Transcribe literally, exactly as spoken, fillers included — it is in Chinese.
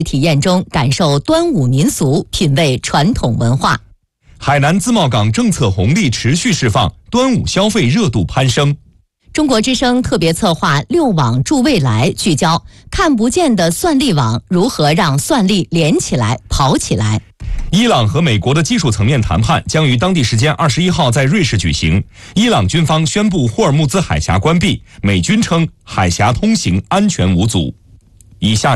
体验中感受端午民俗，品味传统文化。 海南自贸港政策红利持续释放，端午消费热度攀升。 中国之声特别策划六网助未来，聚焦看不见的算力网如何让算力连起来、跑起来。 伊朗和美国的技术层面谈判将于当地时间二十一号在瑞士举行。伊朗军方宣布霍尔木兹海峡关闭，美军称海峡通行安全无阻。以下